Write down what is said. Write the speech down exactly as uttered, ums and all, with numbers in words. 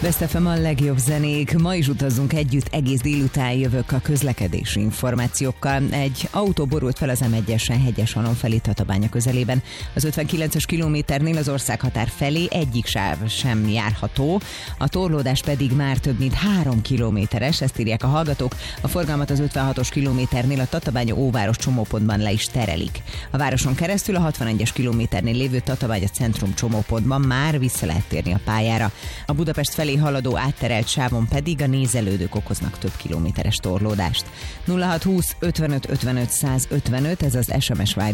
Best ef em a legjobb zenék. Ma is utazzunk együtt, egész délután jövök a közlekedési információkkal. Egy autó borult fel az em egyesen Hegyes-Halom felé Tatabánya közelében. Az ötvenkilences kilométernél az országhatár felé egyik sáv sem járható, a torlódás pedig már több mint három kilométeres, ezt írják a hallgatók. A forgalmat az ötvenhatos kilométernél a Tatabánya-Óváros csomópontban le is terelik. A városon keresztül a hatvanegyes kilométernél lévő Tatabánya centrum csomópontban már vissza lehet térni a pályára. A Budapest felé haladó átterelt sávon pedig a nézelődők okoznak több kilométeres torlódást. nulla hat húsz ötvenöt ötvenöt százötvenöt, ez az es em es